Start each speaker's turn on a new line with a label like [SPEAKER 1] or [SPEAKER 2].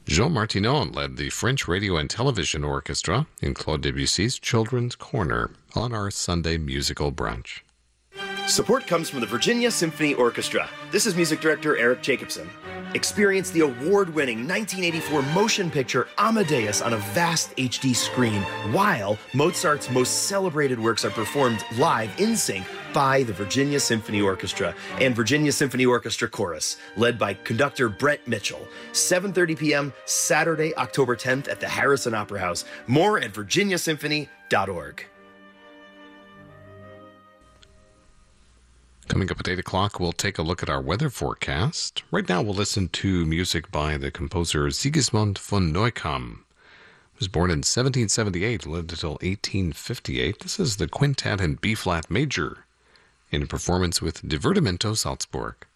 [SPEAKER 1] Jean Martinon led the French Radio and Television Orchestra in Claude Debussy's Children's Corner on our Sunday musical brunch.
[SPEAKER 2] Support comes from the Virginia Symphony Orchestra. This is music director Eric Jacobson. Experience the award-winning 1984 motion picture Amadeus on a vast HD screen, while Mozart's most celebrated works are performed live in sync by the Virginia Symphony Orchestra and Virginia Symphony Orchestra Chorus, led by conductor Brent Mitchell. 7:30 p.m. Saturday, October 10th at the Harrison Opera House. More at virginiasymphony.org.
[SPEAKER 1] Coming up at 8 o'clock, we'll take a look at our weather forecast. Right now, we'll listen to music by the composer Sigismund von Neukomm. He was born in 1778, lived until 1858. This is the Quintet in B-flat major, in performance with Divertimento Salzburg.